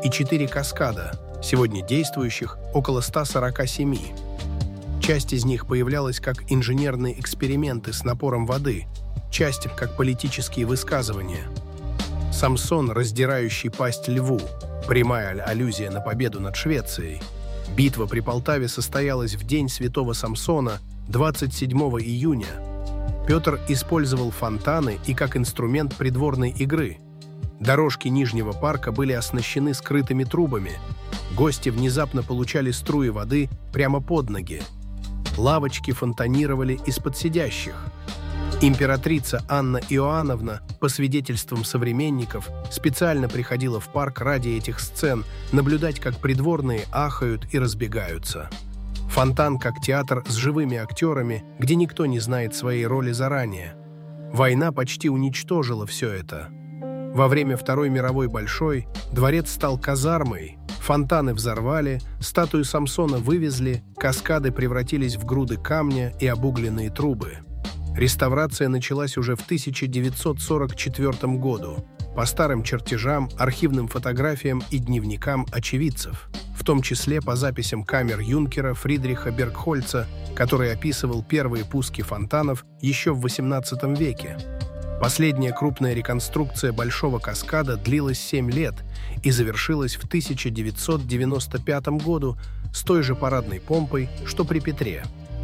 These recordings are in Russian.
и 4 каскада, сегодня действующих около 147. Часть из них появлялась как инженерные эксперименты с напором воды, часть как политические высказывания. Самсон, раздирающий пасть льву, прямая аллюзия на победу над Швецией. Битва при Полтаве состоялась в день Святого Самсона, 27 июня. Петр использовал фонтаны и как инструмент придворной игры. Дорожки Нижнего парка были оснащены скрытыми трубами. Гости внезапно получали струи воды прямо под ноги. Лавочки фонтанировали из-под сидящих. Императрица Анна Иоанновна, по свидетельствам современников, специально приходила в парк ради этих сцен, наблюдать, как придворные ахают и разбегаются. Фонтан как театр с живыми актерами, где никто не знает своей роли заранее. Война почти уничтожила все это. Во время Второй мировой Большой дворец стал казармой, фонтаны взорвали, статую Самсона вывезли, каскады превратились в груды камня и обугленные трубы. Реставрация началась уже в 1944 году по старым чертежам, архивным фотографиям и дневникам очевидцев, в том числе по записям камер юнкера Фридриха Бергхольца, который описывал первые пуски фонтанов еще в XVIII веке. Последняя крупная реконструкция Большого каскада длилась 7 лет и завершилась в 1995 году с той же парадной помпой, что при Петре.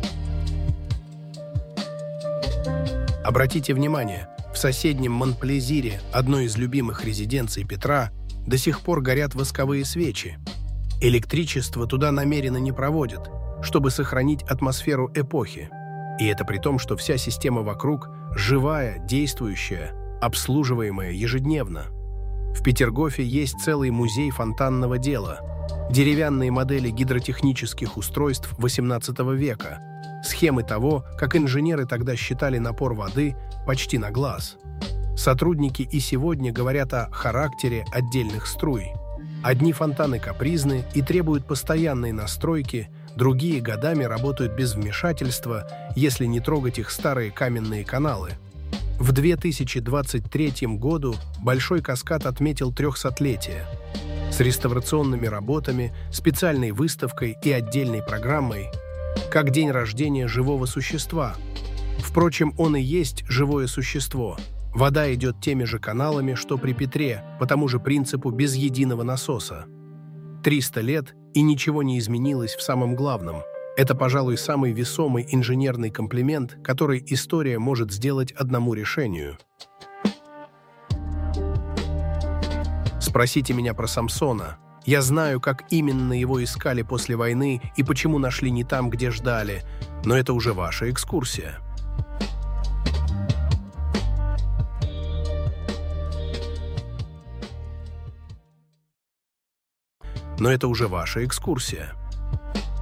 Обратите внимание, в соседнем Монплезире, одной из любимых резиденций Петра, до сих пор горят восковые свечи. Электричество туда намеренно не проводят, чтобы сохранить атмосферу эпохи. И это при том, что вся система вокруг живая, действующая, обслуживаемая ежедневно. В Петергофе есть целый музей фонтанного дела, деревянные модели гидротехнических устройств XVIII века, схемы того, как инженеры тогда считали напор воды почти на глаз. Сотрудники и сегодня говорят о характере отдельных струй. Одни фонтаны капризны и требуют постоянной настройки, другие годами работают без вмешательства, если не трогать их старые каменные каналы. В 2023 году Большой каскад отметил 300-летие. С реставрационными работами, специальной выставкой и отдельной программой, как день рождения живого существа. Впрочем, он и есть живое существо. Вода идет теми же каналами, что при Петре, по тому же принципу без единого насоса. 300 лет, и ничего не изменилось в самом главном. Это, пожалуй, самый весомый инженерный комплимент, который история может сделать одному решению. Спросите меня про Самсона. Я знаю, как именно его искали после войны и почему нашли не там, где ждали, но это уже ваша экскурсия. Но это уже ваша экскурсия.